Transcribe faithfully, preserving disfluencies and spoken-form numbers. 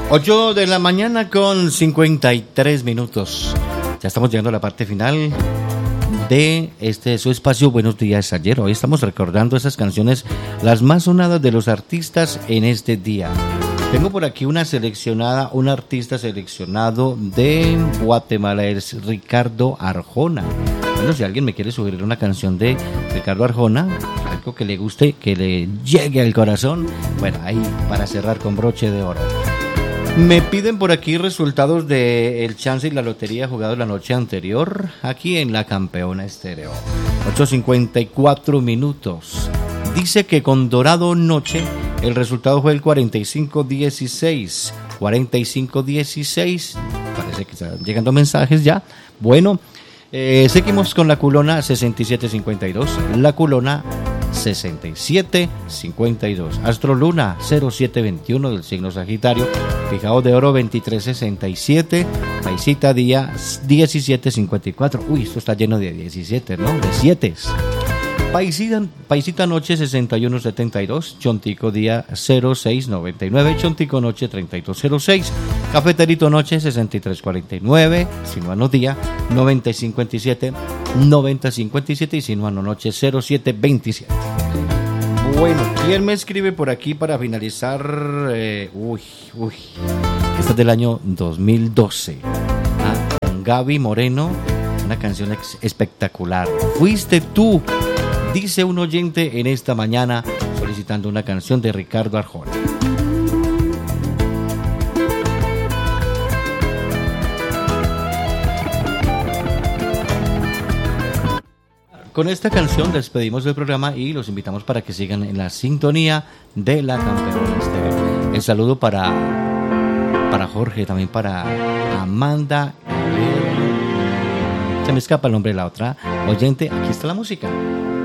ocho de la mañana con cincuenta y tres minutos. Ya estamos llegando a la parte final de este su espacio Buenos Días Ayer. Hoy estamos recordando esas canciones, las más sonadas de los artistas en este día. Tengo por aquí una seleccionada, un artista seleccionado de Guatemala, es Ricardo Arjona. Bueno, si alguien me quiere sugerir una canción de Ricardo Arjona, algo que le guste, que le llegue al corazón, bueno, ahí para cerrar con broche de oro. Me piden por aquí resultados de el chance y la lotería jugado la noche anterior, aquí en la Campeona Estéreo. ocho cincuenta y cuatro minutos. Dice que con Dorado Noche el resultado fue el cuarenta y cinco dieciséis. cuarenta y cinco dieciséis. Parece que están llegando mensajes ya. Bueno, eh, seguimos con la culona sesenta y siete cincuenta y dos. La culona sesenta y siete cincuenta y dos. Astro Luna cero siete veintiuno del signo Sagitario. Fijado de Oro veintitrés sesenta y siete. Paisita Día diecisiete cincuenta y cuatro. Uy, esto está lleno de diecisiete, ¿no? De siete. Paisita, Paisita Noche sesenta y uno setenta y dos. Chontico Día cero seis noventa y nueve. Chontico Noche treinta y dos cero seis. Cafeterito Noche sesenta y tres cuarenta y nueve. Sinuano Día noventa cincuenta y siete noventa cincuenta y siete. Y Sinuano Noche cero siete veintisiete. Bueno, ¿quién me escribe por aquí para finalizar? Eh, uy, uy. Esta es del año dos mil doce. Ah, con Gaby Moreno. Una canción ex- espectacular. Fuiste tú, dice un oyente en esta mañana solicitando una canción de Ricardo Arjona. Con esta canción despedimos del programa y los invitamos para que sigan en la sintonía de la Campeona Estéreo. El saludo para, para Jorge, también para Amanda. Se me escapa el nombre de la otra oyente. Aquí está la música.